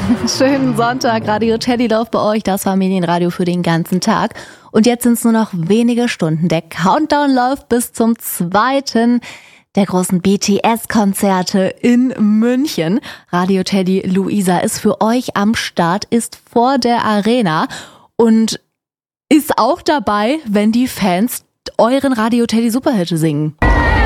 Schönen Sonntag, Radio Teddy läuft bei euch, das Familienradio für den ganzen Tag. Und jetzt sind es nur noch wenige Stunden. Der Countdown läuft bis zum 2. der großen BTS-Konzerte in München. Radio Teddy Luisa ist für euch am Start, ist vor der Arena und ist auch dabei, wenn die Fans euren Radio Teddy Superhit singen.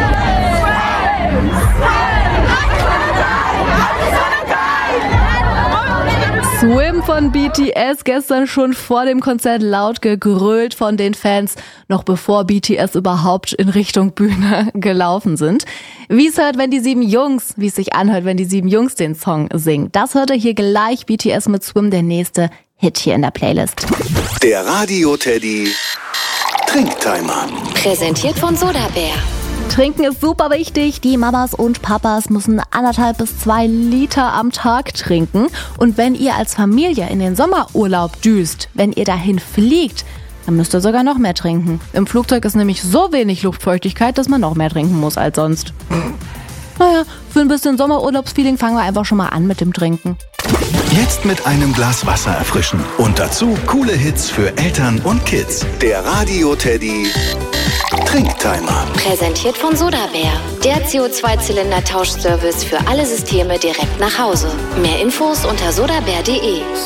Swim von BTS, gestern schon vor dem Konzert laut gegrölt von den Fans, noch bevor BTS überhaupt in Richtung Bühne gelaufen sind. Wie es hört, wenn die 7 Jungs, wie es sich anhört, wenn die 7 Jungs den Song singen. Das hört ihr hier gleich, BTS mit Swim, der nächste Hit hier in der Playlist. Der Radio Teddy Trinktimer. Präsentiert von Sodabär. Trinken ist super wichtig. Die Mamas und Papas müssen 1,5 bis 2 Liter am Tag trinken. Und wenn ihr als Familie in den Sommerurlaub düst, wenn ihr dahin fliegt, dann müsst ihr sogar noch mehr trinken. Im Flugzeug ist nämlich so wenig Luftfeuchtigkeit, dass man noch mehr trinken muss als sonst. Naja, für ein bisschen Sommerurlaubsfeeling fangen wir einfach schon mal an mit dem Trinken. Jetzt mit einem Glas Wasser erfrischen. Und dazu coole Hits für Eltern und Kids. Der Radio Teddy Trinktimer. Präsentiert von Sodabär. Der CO2-Zylinder-Tauschservice für alle Systeme direkt nach Hause. Mehr Infos unter sodabär.de.